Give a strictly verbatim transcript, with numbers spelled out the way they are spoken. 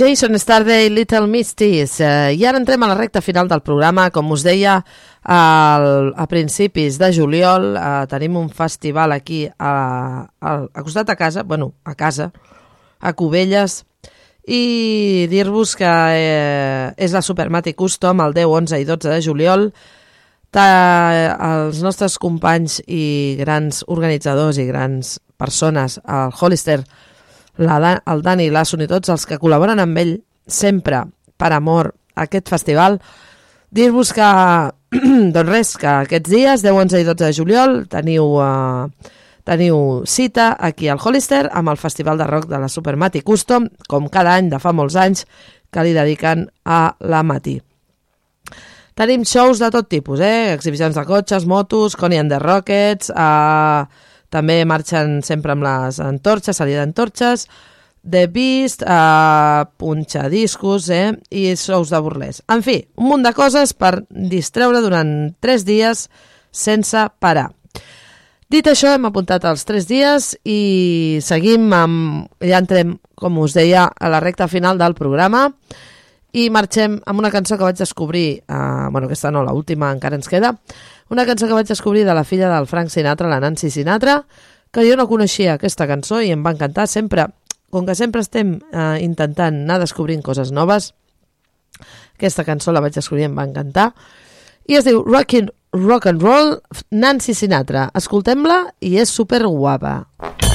Jason Starday, Little Misties. Eh, I ara entrem a la recta final del programa. Com us deia, al, a principis de juliol eh, tenim un festival aquí a, a, a costat a casa, bueno, a casa, a Cubelles, i dir-vos que eh, és la Supermatic Custom el deu, onze i dotze de juliol. Ta, els nostres companys i grans organitzadors i grans persones, el Hollister, la Dan, el Dani Lasson i tots els que col·laboren amb ell sempre per amor a aquest festival, dir-vos que doncs res, que aquests dies deu, onze i dotze de juliol teniu, uh, teniu cita aquí al Hollister amb el Festival de Rock de la Supermatic Custom, com cada any de fa molts anys que li dediquen a la Mati. Tenim shows de tot tipus, eh? Exhibicions de cotxes, motos, Coney and the Rockets, eh, també marxen sempre amb les antorxes, salida d'antorxes, The Beast, eh, punxadiscos, eh? I shows de burlès. En fi, un munt de coses per distreure durant tres dies sense parar. Dit això, hem apuntat els tres dies i seguim amb... Ja entrem, com us deia, a la recta final del programa. I marxem amb una cançó que vaig descobrir, eh, bueno, aquesta no, l'última encara ens queda, una cançó que vaig descobrir de la filla del Frank Sinatra, la Nancy Sinatra, que jo no coneixia aquesta cançó i em va encantar. Sempre, com que sempre estem eh, intentant anar descobrint coses noves, aquesta cançó la vaig descobrir i em va encantar. I es diu Rockin' Rock and Roll, Nancy Sinatra. Escoltem-la i és super guapa.